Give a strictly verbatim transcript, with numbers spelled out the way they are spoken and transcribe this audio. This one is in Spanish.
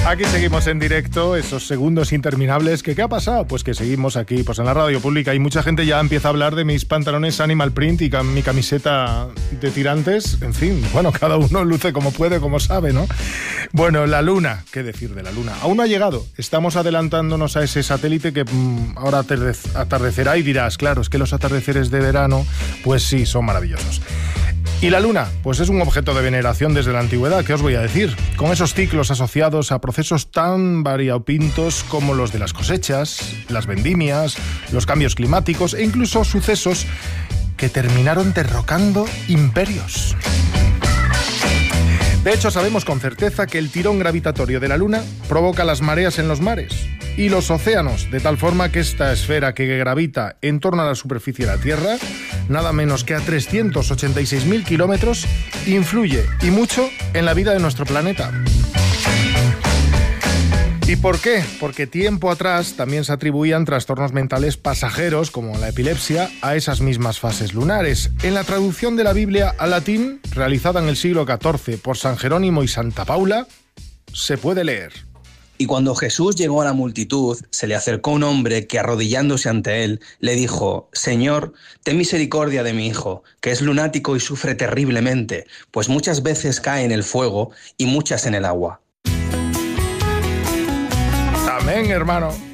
Aquí seguimos en directo, esos segundos interminables. ¿Que, ¿Qué ha pasado? Pues que seguimos aquí, pues en la radio pública, y mucha gente ya empieza a hablar de mis pantalones Animal Print y mi camiseta de tirantes. En fin, bueno, cada uno luce como puede, como sabe, ¿no? Bueno, la luna, ¿qué decir de la luna? Aún no ha llegado, estamos adelantándonos a ese satélite que mmm, ahora atardecerá y dirás, claro, es que los atardeceres de verano, pues sí, son maravillosos. ¿Y la luna? Pues es un objeto de veneración desde la antigüedad, ¿qué os voy a decir? Con esos ciclos asociados a procesos tan variopintos como los de las cosechas, las vendimias, los cambios climáticos e incluso sucesos que terminaron derrocando imperios. De hecho, sabemos con certeza que el tirón gravitatorio de la luna provoca las mareas en los mares y los océanos, de tal forma que esta esfera que gravita en torno a la superficie de la Tierra, nada menos que a trescientos ochenta y seis mil kilómetros, influye y mucho en la vida de nuestro planeta. ¿Y por qué? Porque tiempo atrás también se atribuían trastornos mentales pasajeros, como la epilepsia, a esas mismas fases lunares. En la traducción de la Biblia al latín, realizada en el siglo catorce por San Jerónimo y Santa Paula, se puede leer: Y cuando Jesús llegó a la multitud, se le acercó un hombre que, arrodillándose ante él, le dijo: Señor, ten misericordia de mi hijo, que es lunático y sufre terriblemente, pues muchas veces cae en el fuego y muchas en el agua. Amén, hermano.